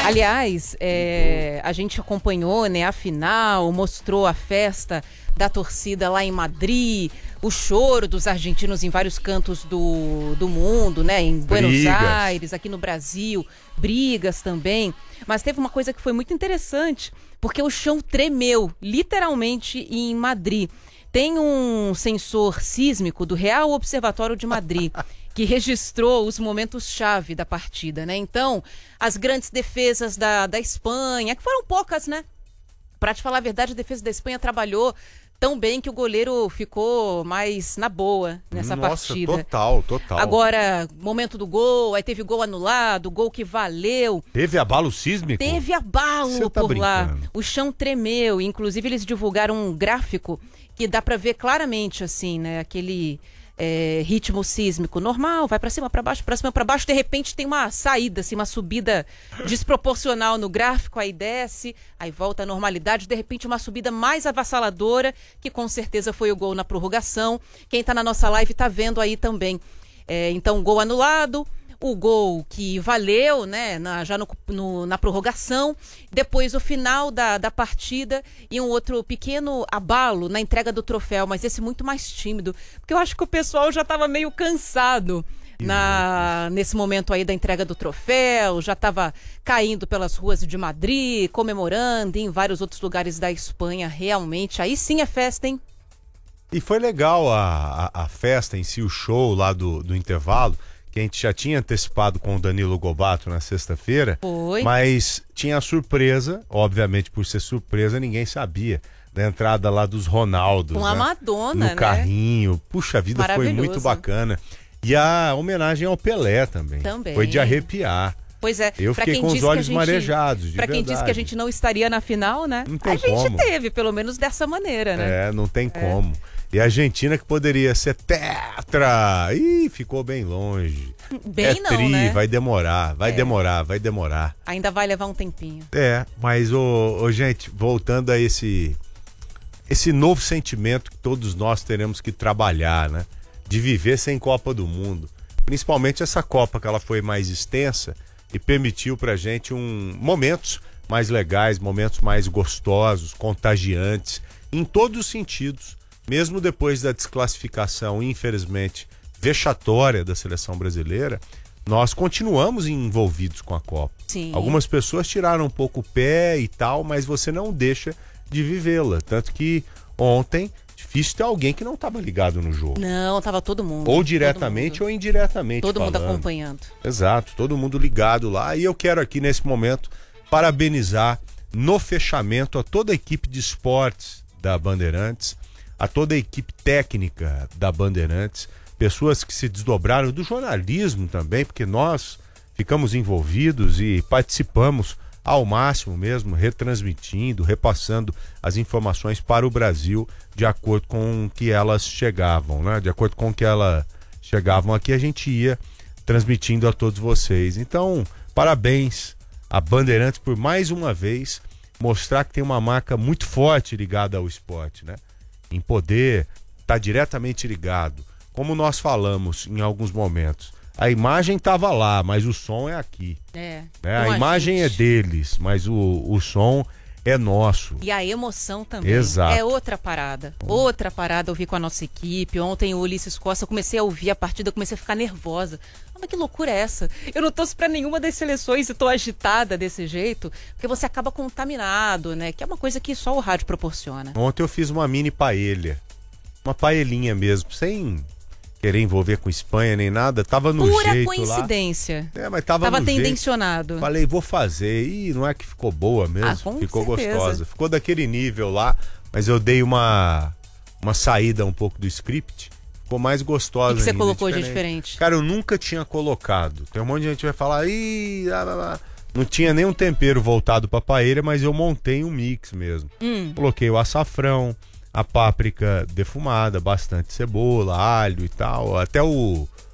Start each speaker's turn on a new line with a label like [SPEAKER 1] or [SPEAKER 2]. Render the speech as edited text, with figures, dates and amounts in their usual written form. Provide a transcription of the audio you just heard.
[SPEAKER 1] Aliás, a gente acompanhou, né, a final, mostrou a festa da torcida lá em Madrid, o choro dos argentinos em vários cantos do mundo, né, em Buenos Aires, aqui no Brasil, brigas também. Mas teve uma coisa que foi muito interessante, porque o chão tremeu, literalmente, em Madrid. Tem um sensor sísmico do Real Observatório de Madrid que registrou os momentos-chave da partida, né? Então, as grandes defesas da Espanha, que foram poucas, né? Pra te falar a verdade, a defesa da Espanha trabalhou tão bem que o goleiro ficou mais na boa nessa partida.
[SPEAKER 2] Total.
[SPEAKER 1] Agora, momento do gol, aí teve gol anulado, gol que valeu.
[SPEAKER 2] Teve abalo sísmico?
[SPEAKER 1] Teve abalo
[SPEAKER 2] Cê tá
[SPEAKER 1] por lá.
[SPEAKER 2] brincando.
[SPEAKER 1] O chão tremeu, inclusive eles divulgaram um gráfico que dá pra ver claramente, assim, né, aquele ritmo sísmico normal, vai pra cima, pra baixo, pra cima, pra baixo, de repente tem uma saída, assim, uma subida desproporcional no gráfico, aí desce, aí volta à normalidade, de repente uma subida mais avassaladora, que com certeza foi o gol na prorrogação. Quem tá na nossa live tá vendo aí também. Então, gol anulado, o gol que valeu, né, já na prorrogação, depois o final da partida e um outro pequeno abalo na entrega do troféu, mas esse muito mais tímido, porque eu acho que o pessoal já estava meio cansado nesse momento aí da entrega do troféu, já estava caindo pelas ruas de Madrid, comemorando, e em vários outros lugares da Espanha. Realmente, aí sim é festa, hein?
[SPEAKER 2] E foi legal a festa em si, o show lá do intervalo, que a gente já tinha antecipado com o Danilo Gobato na sexta-feira.
[SPEAKER 1] Foi.
[SPEAKER 2] Mas tinha a surpresa, obviamente por ser surpresa, ninguém sabia, da entrada lá dos Ronaldos.
[SPEAKER 1] Com
[SPEAKER 2] né?
[SPEAKER 1] a Madonna,
[SPEAKER 2] no carrinho. Puxa vida, foi muito bacana. E a homenagem ao Pelé também. Foi de arrepiar.
[SPEAKER 1] Pois é.
[SPEAKER 2] Eu fiquei com os olhos marejados,
[SPEAKER 1] Pra quem disse que a gente não estaria na final, né?
[SPEAKER 2] Não tem
[SPEAKER 1] a gente
[SPEAKER 2] como.
[SPEAKER 1] teve, pelo menos dessa maneira, né?
[SPEAKER 2] Não tem como. E a Argentina, que poderia ser tetra, ficou bem longe.
[SPEAKER 1] Bem não, né?
[SPEAKER 2] Vai demorar.
[SPEAKER 1] Ainda vai levar um tempinho.
[SPEAKER 2] Mas, gente, voltando a esse novo sentimento que todos nós teremos que trabalhar, né? De viver sem Copa do Mundo. Principalmente essa Copa, que ela foi mais extensa e permitiu pra gente momentos mais legais, momentos mais gostosos, contagiantes, em todos os sentidos. Mesmo depois da desclassificação, infelizmente, vexatória da seleção brasileira, nós continuamos envolvidos com a Copa.
[SPEAKER 1] Sim.
[SPEAKER 2] Algumas pessoas tiraram um pouco o pé e tal, mas você não deixa de vivê-la. Tanto que ontem, difícil ter alguém que não estava ligado no jogo.
[SPEAKER 1] Não, estava todo mundo.
[SPEAKER 2] Ou diretamente ou indiretamente.
[SPEAKER 1] Todo mundo acompanhando.
[SPEAKER 2] Exato, todo mundo ligado lá. E eu quero aqui nesse momento parabenizar no fechamento a toda a equipe de esportes da Bandeirantes, a toda a equipe técnica da Bandeirantes, pessoas que se desdobraram do jornalismo também, porque nós ficamos envolvidos e participamos ao máximo mesmo, retransmitindo, repassando as informações para o Brasil de acordo com que elas chegavam, né? De acordo com que elas chegavam aqui, a gente ia transmitindo a todos vocês. Então, parabéns a Bandeirantes por mais uma vez mostrar que tem uma marca muito forte ligada ao esporte, né? Em poder estar diretamente ligado. Como nós falamos em alguns momentos, a imagem estava lá, mas o som é aqui. Né? A imagem é deles, mas o som é nosso.
[SPEAKER 1] E a emoção também.
[SPEAKER 2] Exato.
[SPEAKER 1] É outra parada. Outra parada ouvir com a nossa equipe. Ontem o Ulisses Costa, eu comecei a ouvir a partida, eu comecei a ficar nervosa. Mas que loucura é essa? Eu não torço pra nenhuma das seleções e tô agitada desse jeito, porque você acaba contaminado, né? Que é uma coisa que só o rádio proporciona.
[SPEAKER 2] Ontem eu fiz uma mini paella. Uma paelinha mesmo, sem querer envolver com Espanha nem nada. Tava no
[SPEAKER 1] pura
[SPEAKER 2] jeito
[SPEAKER 1] coincidência.
[SPEAKER 2] lá. Mas tava no
[SPEAKER 1] tendencionado.
[SPEAKER 2] Jeito. Falei, vou fazer. E não é que ficou boa mesmo.
[SPEAKER 1] Com
[SPEAKER 2] ficou
[SPEAKER 1] certeza.
[SPEAKER 2] Gostosa. Ficou daquele nível lá, mas eu dei uma saída um pouco do script. Ficou mais gostosa.
[SPEAKER 1] O que você
[SPEAKER 2] ainda,
[SPEAKER 1] colocou de diferente?
[SPEAKER 2] Cara, eu nunca tinha colocado. Tem um monte de gente que vai falar, não tinha nenhum tempero voltado pra paella, mas eu montei um mix mesmo. Coloquei o açafrão, a páprica defumada, bastante cebola, alho e tal, até o